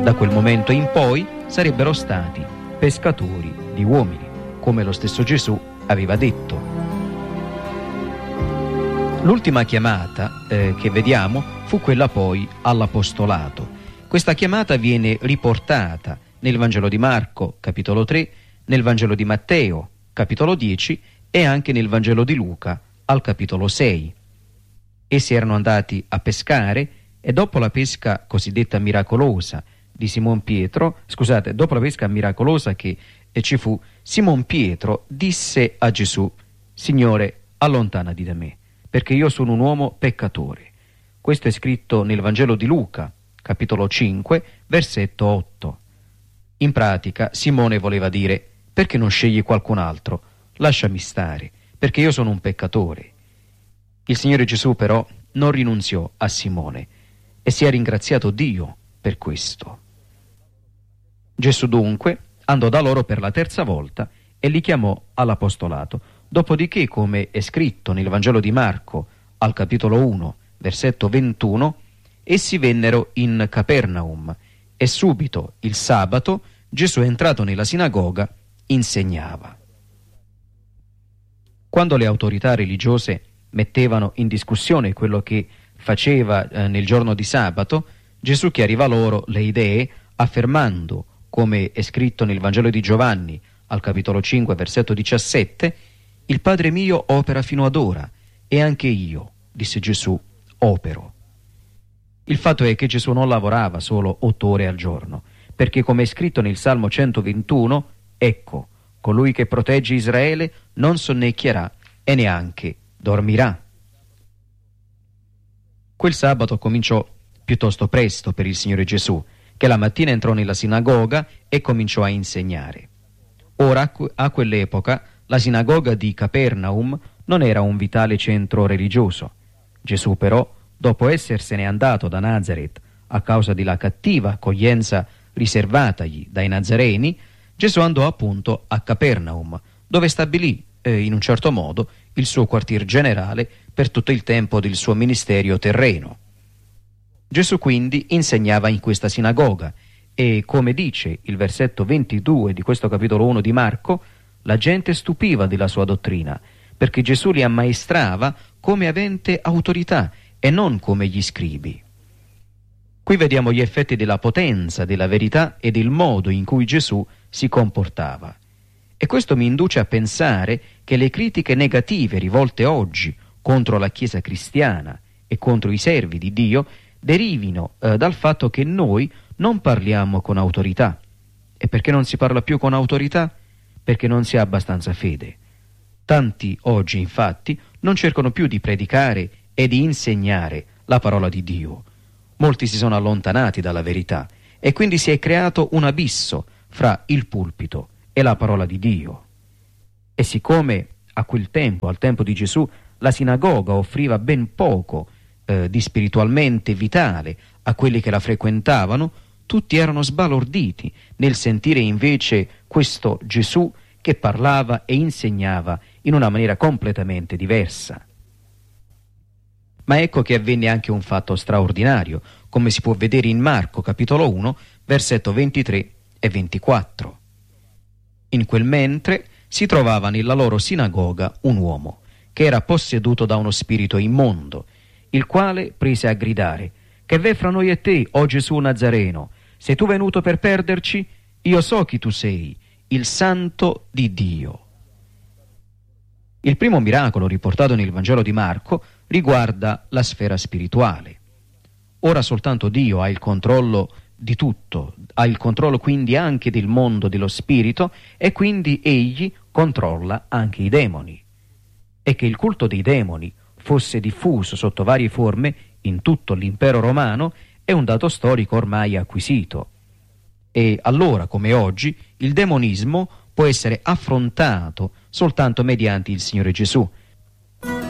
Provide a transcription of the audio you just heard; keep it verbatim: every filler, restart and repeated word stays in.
Da quel momento in poi sarebbero stati pescatori di uomini, come lo stesso Gesù aveva detto. L'ultima chiamata eh, che vediamo fu quella poi all'apostolato. Questa chiamata viene riportata nel Vangelo di Marco, capitolo tre, nel Vangelo di Matteo, capitolo dieci, e anche nel Vangelo di Luca, al capitolo sei. Essi erano andati a pescare e dopo la pesca cosiddetta miracolosa di Simon Pietro, scusate, dopo la pesca miracolosa che eh, ci fu, Simon Pietro disse a Gesù: Signore, allontanati da me, perché io sono un uomo peccatore. Questo è scritto nel Vangelo di Luca, capitolo cinque, versetto otto. In pratica, Simone voleva dire: perché non scegli qualcun altro? Lasciami stare, perché io sono un peccatore. Il Signore Gesù però non rinunziò a Simone e si è ringraziato Dio per questo. Gesù dunque andò da loro per la terza volta e li chiamò all'apostolato. Dopodiché, come è scritto nel Vangelo di Marco, al capitolo uno, versetto ventuno, essi vennero in Capernaum e subito, il sabato, Gesù è entrato nella sinagoga, insegnava. Quando le autorità religiose mettevano in discussione quello che faceva eh, nel giorno di sabato, Gesù chiariva loro le idee affermando, come è scritto nel Vangelo di Giovanni, al capitolo cinque, versetto diciassette, il Padre mio opera fino ad ora, e anche io, disse Gesù, opero. Il fatto è che Gesù non lavorava solo otto ore al giorno, perché come è scritto nel Salmo centoventuno, ecco, colui che protegge Israele non sonnecchierà e neanche dormirà. Quel sabato cominciò piuttosto presto per il Signore Gesù, che la mattina entrò nella sinagoga e cominciò a insegnare. Ora, a quell'epoca, la sinagoga di Capernaum non era un vitale centro religioso. Gesù però, dopo essersene andato da Nazaret a causa della cattiva accoglienza riservatagli dai Nazareni, Gesù andò appunto a Capernaum, dove stabilì eh, in un certo modo il suo quartier generale per tutto il tempo del suo ministero terreno. Gesù quindi insegnava in questa sinagoga e, come dice il versetto ventidue di questo capitolo uno di Marco, la gente stupiva della sua dottrina, perché Gesù li ammaestrava come avente autorità e non come gli scribi. Qui vediamo gli effetti della potenza, della verità e del modo in cui Gesù si comportava. E questo mi induce a pensare che le critiche negative rivolte oggi contro la Chiesa cristiana e contro i servi di Dio derivino eh, dal fatto che noi non parliamo con autorità. E perché non si parla più con autorità? Perché non si ha abbastanza fede. Tanti oggi, infatti, non cercano più di predicare e di insegnare la parola di Dio. Molti si sono allontanati dalla verità e quindi si è creato un abisso fra il pulpito e la parola di Dio. E siccome a quel tempo, al tempo di Gesù, la sinagoga offriva ben poco eh, di spiritualmente vitale a quelli che la frequentavano, tutti erano sbalorditi nel sentire invece questo Gesù che parlava e insegnava in una maniera completamente diversa. Ma ecco che avvenne anche un fatto straordinario, come si può vedere in Marco capitolo uno, versetto ventitré e ventiquattro. In quel mentre si trovava nella loro sinagoga un uomo, che era posseduto da uno spirito immondo, il quale prese a gridare: «Che v'è fra noi e te, o Gesù Nazareno? Sei tu venuto per perderci? Io so chi tu sei, il Santo di Dio». Il primo miracolo riportato nel Vangelo di Marco riguarda la sfera spirituale. Ora soltanto Dio ha il controllo di tutto, ha il controllo quindi anche del mondo dello spirito e quindi egli controlla anche i demoni. E che il culto dei demoni fosse diffuso sotto varie forme in tutto l'impero romano è un dato storico ormai acquisito. E allora, come oggi, il demonismo può essere affrontato soltanto mediante il Signore Gesù,